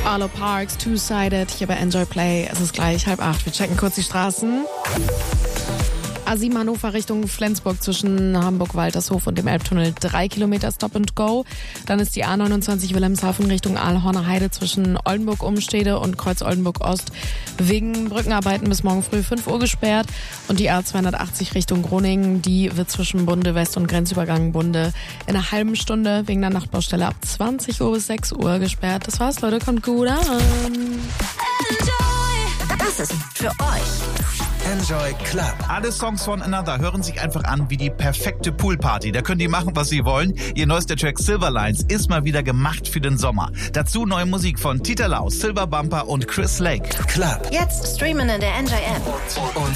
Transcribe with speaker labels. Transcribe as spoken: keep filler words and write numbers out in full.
Speaker 1: Arlo Parks, Two-Sided, hier bei Enjoy Play. Es ist gleich halb acht. Wir checken kurz die Straßen. A sieben Hannover Richtung Flensburg zwischen Hamburg-Waltershof und dem Elbtunnel drei Kilometer Stop and Go. Dann ist die A neunundzwanzig Wilhelmshaven Richtung Aalhorner Heide zwischen Oldenburg-Umstede und Kreuz Oldenburg-Ost wegen Brückenarbeiten bis morgen früh fünf Uhr gesperrt. Und die A zweihundertachtzig Richtung Groningen, die wird zwischen Bunde West und Grenzübergang Bunde in einer halben Stunde wegen der Nachtbaustelle ab zwanzig Uhr bis sechs Uhr gesperrt. Das war's, Leute, kommt gut an.
Speaker 2: Das ist für euch Enjoy Club.
Speaker 3: Alle Songs von Another hören sich einfach an wie die perfekte Poolparty. Da können die machen, was sie wollen. Ihr neuester Track Silverlines ist mal wieder gemacht für den Sommer. Dazu neue Musik von Tita Lau, Silver Bumper und Chris Lake.
Speaker 2: Club. Jetzt streamen in der Enjoy App. Und